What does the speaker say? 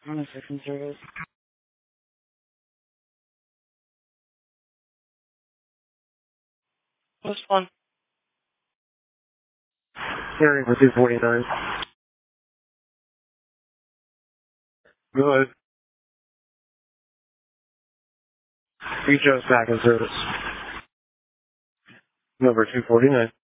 On the system service. What's fun? Hearing for 249. Go ahead. Reach us back in service. Number 249.